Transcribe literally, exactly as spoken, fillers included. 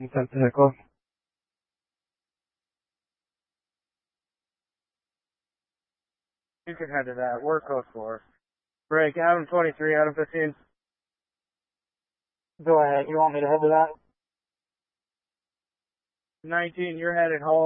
ten vehicle. You can head to that. We're code four. Break, Adam twenty-three, Adam fifteen. Go ahead. You want me to head to that? nineteen, you're headed home.